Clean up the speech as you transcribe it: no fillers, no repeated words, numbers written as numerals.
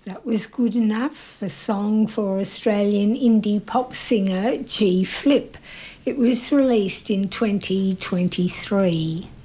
That was Good Enough, a song for Australian indie pop singer G. Flip. It was released in 2023.